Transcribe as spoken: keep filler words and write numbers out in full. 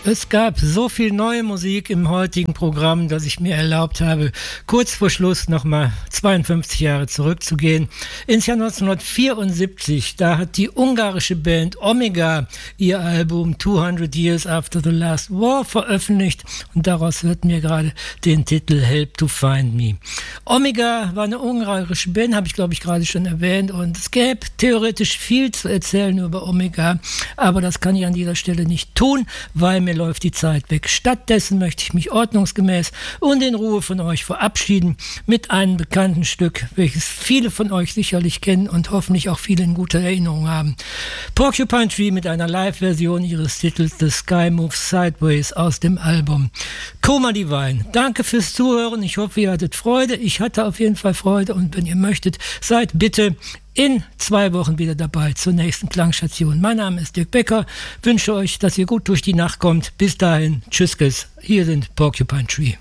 Es gab so viel neue Musik im heutigen Programm, dass ich mir erlaubt habe, kurz vor Schluss nochmal zweiundfünfzig Jahre zurückzugehen. Ins Jahr neunzehnhundertvierundsiebzig, da hat die ungarische Band Omega ihr Album zweihundert Years After the Last War veröffentlicht und daraus hörten wir gerade den Titel Help to Find Me. Omega war eine ungarische Band, habe ich glaube ich gerade schon erwähnt, und es gäbe theoretisch viel zu erzählen über Omega, aber das kann ich an dieser Stelle nicht tun, weil mir läuft die Zeit weg. Stattdessen möchte ich mich ordnungsgemäß und in Ruhe von euch verabschieden mit einem bekannten Stück, welches viele von euch sicherlich kennen und hoffentlich auch viele in guter Erinnerung haben. Porcupine Tree mit einer Live-Version ihres Titels The Sky Moves Sideways aus dem Album Coma Divine. Danke fürs Zuhören. Ich hoffe, ihr hattet Freude. Ich hatte auf jeden Fall Freude und wenn ihr möchtet, seid bitte in zwei Wochen wieder dabei zur nächsten Klangstation. Mein Name ist Dirk Becker. Wünsche euch, dass ihr gut durch die Nacht kommt. Bis dahin, tschüss, hier sind Porcupine Tree.